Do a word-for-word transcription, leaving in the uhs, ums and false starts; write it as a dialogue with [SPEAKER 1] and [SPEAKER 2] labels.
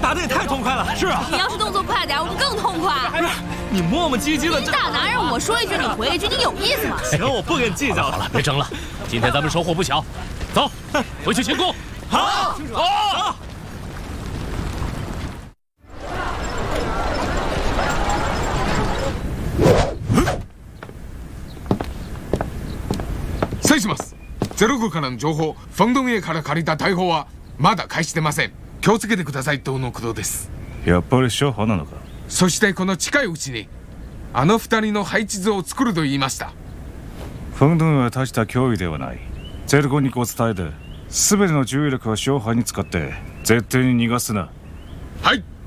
[SPEAKER 1] 打的也太痛快了。是啊，
[SPEAKER 2] 你要是动作快点，我们更痛快。
[SPEAKER 1] 不是，你磨磨唧唧的，
[SPEAKER 2] 大男人我说一句你回一句，你有意思吗？
[SPEAKER 1] 行，我不跟你计较了。
[SPEAKER 3] 好了，别争了，今天咱们收获不小。走，回去庆功。
[SPEAKER 1] 好，走。
[SPEAKER 4] 失礼します。ゼロ号からの情報、フォンドン A から借りた大砲はまだ返してません。気をつけてくださいとのことです。
[SPEAKER 5] やっぱり初歩なのか。
[SPEAKER 4] そしてこの近いうちにあの二人の配置図を作ると言いました。
[SPEAKER 5] フォンドンは大した脅威ではない。ゼロ号にこう伝えて、全ての注意力を勝敗に使って絶対に逃がすな。
[SPEAKER 4] はい。